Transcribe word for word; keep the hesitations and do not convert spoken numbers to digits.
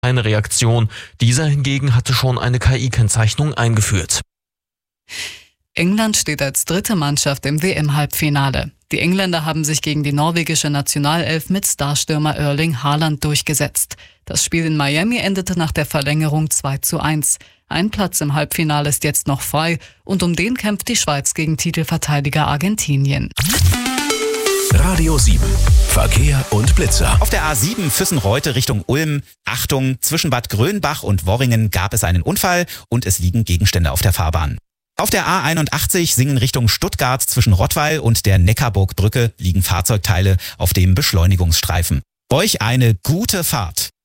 Keine Reaktion. Dieser hingegen hatte schon eine K I-Kennzeichnung eingeführt. England steht als dritte Mannschaft im W M-Halbfinale. Die Engländer haben sich gegen die norwegische Nationalelf mit Starstürmer Erling Haaland durchgesetzt. Das Spiel in Miami endete nach der Verlängerung zwei zu eins. Ein Platz im Halbfinale ist jetzt noch frei und um den kämpft die Schweiz gegen Titelverteidiger Argentinien. Radio sieben. Verkehr und Blitzer. Auf der A sieben Füssen-Reute Richtung Ulm. Achtung, zwischen Bad Grönbach und Worringen gab es einen Unfall und es liegen Gegenstände auf der Fahrbahn. Auf der A einundachtzig Singen Richtung Stuttgart zwischen Rottweil und der Neckarburgbrücke liegen Fahrzeugteile auf dem Beschleunigungsstreifen. Euch eine gute Fahrt.